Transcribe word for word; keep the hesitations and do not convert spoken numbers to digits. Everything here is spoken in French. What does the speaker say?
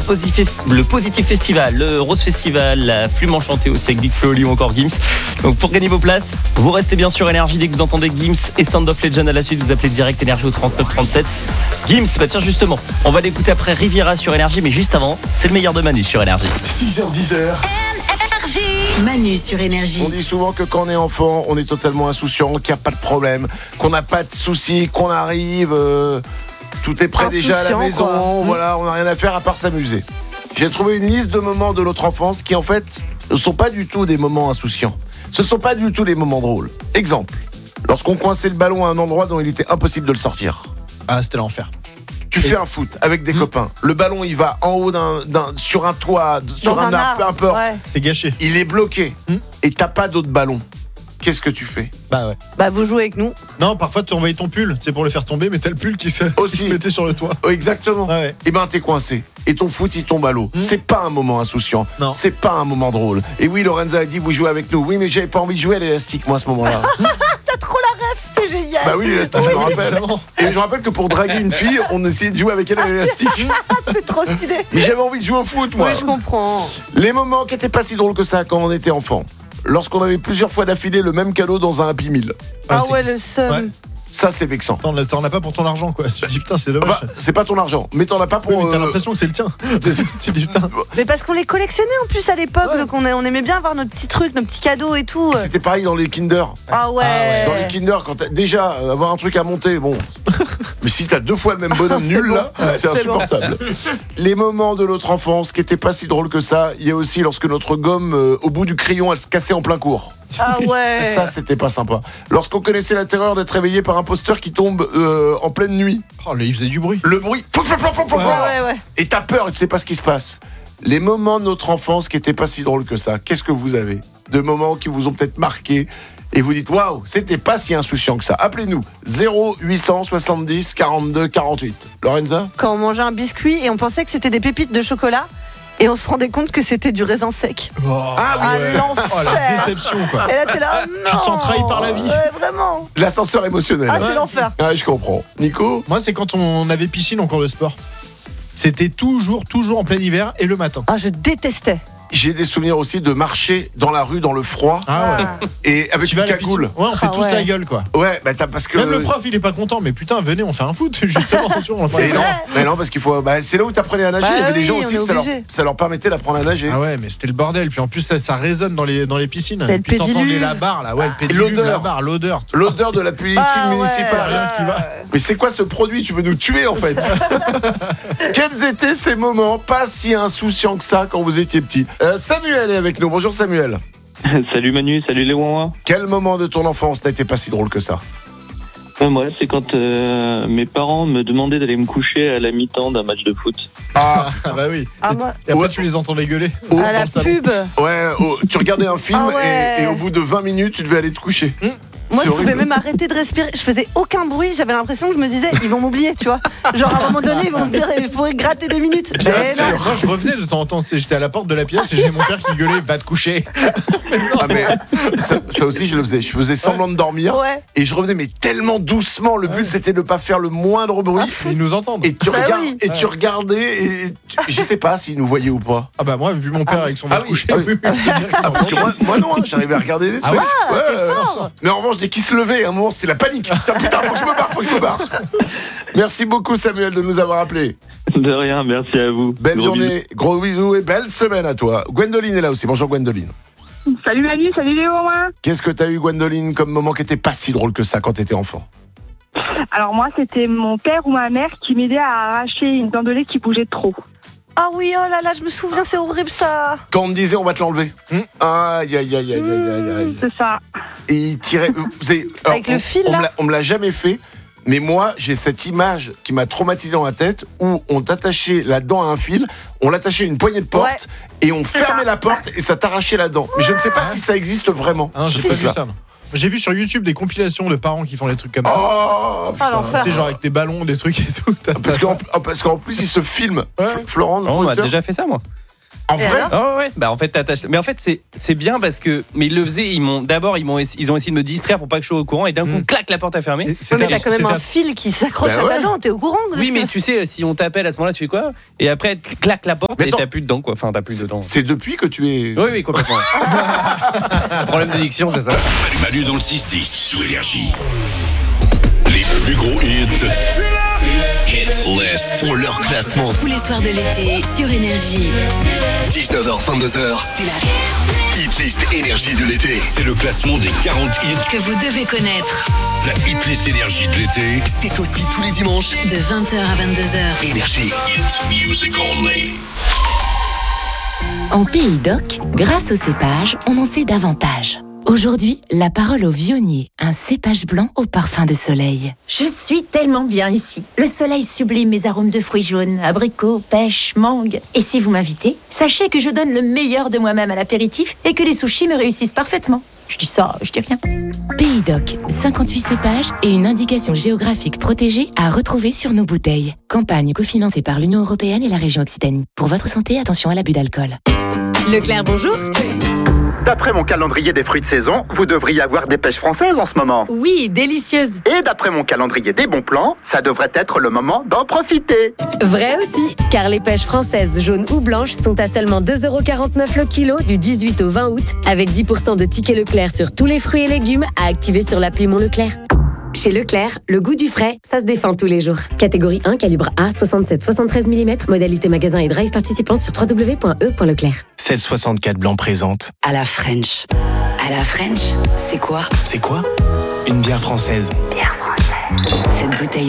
Positif, le Positif Festival, le Rose Festival, la Plume Enchantée aussi avec Big Flo ou encore Gims. Donc pour gagner vos places, vous restez bien sur Énergie. Dès que vous entendez Gims et Sound of Legend à la suite, vous appelez direct Énergie au trente-neuf trente-sept. Gims, bah tiens justement, on va l'écouter après Riviera sur Énergie, mais juste avant, c'est le meilleur de Manu sur Énergie. six heures dix. Manu sur Énergie. On dit souvent que quand on est enfant, on est totalement insouciant, qu'il n'y a pas de problème, qu'on n'a pas de soucis, qu'on arrive, euh, tout est prêt déjà à la maison, quoi. Voilà, on n'a rien à faire à part s'amuser. J'ai trouvé une liste de moments de notre enfance qui en fait ne sont pas du tout des moments insouciants. Ce ne sont pas du tout des moments drôles. Exemple, lorsqu'on coinçait le ballon à un endroit dont il était impossible de le sortir. Ah, c'était l'enfer. Tu fais un foot avec des mmh. copains. Le ballon, il va en haut d'un, d'un sur un toit, sur Dans un, un arbre, peu importe. Ouais. C'est gâché. Il est bloqué mmh. et t'as pas d'autre ballon. Qu'est-ce que tu fais ? Bah ouais. Bah vous jouez avec nous. Non, parfois tu envoies ton pull, c'est pour le faire tomber, mais t'as le pull qui se, qui se mettait sur le toit. Oh, exactement. Ah ouais. Et ben t'es coincé. Et ton foot il tombe à l'eau. Mmh. C'est pas un moment insouciant. Non. C'est pas un moment drôle. Et oui, Lorenza a dit vous jouez avec nous. Oui, mais j'avais pas envie de jouer à l'élastique moi à ce moment-là. T'as trop la ref, c'est génial. Bah oui, l'élastique, oui, je me rappelle. Et je me rappelle que pour draguer une fille, on essayait de jouer avec elle à l'élastique. C'est trop stylé. Mais j'avais envie de jouer au foot moi. Oui, je comprends. Les moments qui étaient pas si drôles que ça quand on était enfant. Lorsqu'on avait plusieurs fois d'affilée le même cadeau dans un Happy Meal. Ah, ah ouais, le seum. Ouais. Ça, c'est vexant. T'en, t'en as pas pour ton argent, quoi. Tu dis putain, c'est dommage. Bah, c'est pas ton argent, mais t'en as pas pour. Oui, mais t'as euh... l'impression que c'est le tien. Tu dis putain. Mais parce qu'on les collectionnait en plus à l'époque, ouais. Donc on, on aimait bien avoir nos petits trucs, nos petits cadeaux et tout. C'était pareil dans les Kinder. Ah ouais. Ah ouais. Dans les Kinder, quand t'as, déjà avoir un truc à monter, bon. Mais si t'as deux fois le même bonhomme ah, nul bon. Là, ouais, c'est, c'est insupportable. Bon. Les moments de notre enfance qui étaient pas si drôles que ça, il y a aussi lorsque notre gomme, euh, au bout du crayon, elle se cassait en plein cours. Ah ouais. Ça, c'était pas sympa. Lorsqu'on connaissait la terreur d'être réveillé par un poster qui tombe euh, en pleine nuit. Oh, il faisait du bruit. Le bruit. Ouais, ouais, ouais. Et t'as peur et tu sais pas ce qui se passe. Les moments de notre enfance qui étaient pas si drôles que ça, qu'est-ce que vous avez ? De moments qui vous ont peut-être marqué et vous dites waouh, c'était pas si insouciant que ça. Appelez-nous zéro huit cent soixante-dix quarante-deux quarante-huit. Lorenza ? Quand on mangeait un biscuit et on pensait que c'était des pépites de chocolat. Et on se rendait compte que c'était du raisin sec. Oh, ah oui, ouais. L'enfer. Oh, la déception quoi. Et là t'es là, non. Tu te sens trahi par la vie. Ouais, vraiment. L'ascenseur émotionnel. Ah, c'est l'enfer. Ah, je comprends. Nico ? Moi, c'est quand on avait piscine en cours de sport. C'était toujours, toujours en plein hiver et le matin. Ah, je détestais. J'ai des souvenirs aussi de marcher dans la rue dans le froid. Ah ouais. Et avec une cagoule. Ouais, on fait ah tous ouais. la gueule quoi. Ouais, bah t'as parce que même le prof il est pas content, mais putain venez on fait un foot justement. On mais, non, mais non parce qu'il faut. Bah, c'est là où t'apprenais à nager. Bah, il y avait oui, des gens aussi que ça leur, ça leur permettait d'apprendre à nager. Ah ouais, mais c'était le bordel. Puis en plus ça, ça résonne dans les dans les piscines. Et puis t'entends les labarres là, ouais, le pédiluve, l'odeur, la barre, l'odeur, l'odeur de la piscine ah, municipale. Ouais, qui va. Mais c'est quoi ce produit ? Tu veux nous tuer en fait. Quels étaient ces moments pas si insouciants que ça quand vous étiez petit ? euh, Samuel est avec nous. Bonjour Samuel. Salut Manu, salut les Wawa. Quel moment de ton enfance n'a été pas si drôle que ça ? euh, Moi, c'est quand euh, mes parents me demandaient d'aller me coucher à la mi-temps d'un match de foot. Ah, ah bah oui. Ah, et, moi... et après ouais. tu les entendais gueuler. Oh, à la pub. Ouais, oh, tu regardais un film ah ouais. et, et au bout de vingt minutes, tu devais aller te coucher. Mmh. Moi, je pouvais même arrêter de respirer. Je faisais aucun bruit. J'avais l'impression que je me disais, ils vont m'oublier, tu vois. Genre, à un moment donné, ils vont me dire, il faut gratter des minutes. Bien mais sûr. non. Moi, je revenais de temps en temps. J'étais à la porte de la pièce et j'ai mon père qui gueulait, va te coucher. Mais non. Ah, mais ça, ça aussi, je le faisais. Je faisais semblant de dormir. Ouais. Et je revenais, mais tellement doucement. Le but, ouais. c'était de ne pas faire le moindre bruit. Ils nous entendent. Et tu, bah regardes, oui. et tu ouais. regardais. Et tu, je sais pas s'ils nous voyaient ou pas. Ah, bah, moi, vu mon père ah, avec son ah, va oui. coucher. Ah, oui. Ah, parce que moi, moi non, hein, j'arrivais à regarder les ah, trucs. Ouais, ouais, t'es fort. Mais en revanche, dès qu'ils se levaient, à un moment, c'était la panique. Putain, putain, faut que je me barre, faut que je me barre. Merci beaucoup, Samuel, de nous avoir appelés. De rien, merci à vous. Belle gros journée, bisous. gros bisous et belle semaine à toi. Gwendoline est là aussi. Bonjour, Gwendoline. Salut Manu, salut Léo. Hein. Qu'est-ce que t'as eu, Gwendoline, comme moment qui était pas si drôle que ça quand t'étais enfant ? Alors moi, c'était mon père ou ma mère qui m'aidait à arracher une dent de lait qui bougeait trop. Ah oui, oh là là, je me souviens, c'est horrible ça. Quand on me disait on va te l'enlever. Mmh. Aïe, aïe, aïe, aïe, aïe, aïe. C'est ça. Et il tirait. Vous savez, alors, avec le on, fil on là me, l'a, on me l'a jamais fait, mais moi, j'ai cette image qui m'a traumatisé dans la tête où on t'attachait la dent à un fil, on l'attachait à une poignée de porte ouais. et on c'est fermait ça. La porte et ça t'arrachait la dent. Mais je ne sais pas ah. si ça existe vraiment. Ah non, j'ai pas vu ça. Non. J'ai vu sur YouTube des compilations de parents qui font des trucs comme ça. Oh, ah, tu sais, genre avec des ballons, des trucs et tout. Parce qu'en, parce qu'en plus, ils se filment. Ouais. Florent, oh, on a déjà fait ça, moi. En vrai? Oh ouais, bah en fait t'attaches. Mais en fait c'est c'est bien parce que mais ils le faisaient, ils m'ont d'abord ils m'ont ils ont essayé de me distraire pour pas que je sois au courant et d'un coup Mm. clac la porte a fermé. Ouais, mais t'as quand même un fil qui s'accroche Bah à ouais. ta jambe, t'es au courant de Oui ça. mais tu sais si on t'appelle à ce moment-là tu fais quoi? Et après clac la porte Mais et attends. t'as plus dedans quoi. Enfin t'as plus dedans. C'est depuis que tu es. Oui oui complètement. Problème d'addiction c'est ça. Manu Manu dans le six dix sur Énergie. Les plus gros hits. Hit List. Pour leur classement. Tous les soirs de l'été sur Énergie. dix-neuf heures, vingt-deux heures. C'est la Hit List Énergie de l'été. C'est le classement des quarante hits. que vous devez connaître. La Hit List Énergie de l'été. C'est aussi tous les dimanches. De vingt heures à vingt-deux heures. Énergie. Hit Music Only. En Pays d'Oc, grâce au cépage, on en sait davantage. Aujourd'hui, la parole au vionnier, un cépage blanc au parfum de soleil. Je suis tellement bien ici. Le soleil sublime mes arômes de fruits jaunes, abricots, pêche, mangue. Et si vous m'invitez, sachez que je donne le meilleur de moi-même à l'apéritif et que les sushis me réussissent parfaitement. Je dis ça, je dis rien. Pays d'Oc, cinquante-huit cépages et une indication géographique protégée à retrouver sur nos bouteilles. Campagne cofinancée par l'Union européenne et la région Occitanie. Pour votre santé, attention à l'abus d'alcool. Leclerc, bonjour. D'après mon calendrier des fruits de saison, vous devriez avoir des pêches françaises en ce moment. Oui, délicieuse. Et d'après mon calendrier des bons plans, ça devrait être le moment d'en profiter. Vrai aussi, car les pêches françaises jaunes ou blanches sont à seulement deux euros quarante-neuf le kilo du dix-huit au vingt août, avec dix pour cent de tickets Leclerc sur tous les fruits et légumes à activer sur l'appli Mon Leclerc. Chez Leclerc, le goût du frais, ça se défend tous les jours. Catégorie un, calibre A, soixante-sept soixante-treize millimètres, modalité magasin et drive participant sur w w w point e point leclerc. seize soixante-quatre blanc présente. À la French. À la French, c'est quoi? C'est quoi? Une bière française. Cette bouteille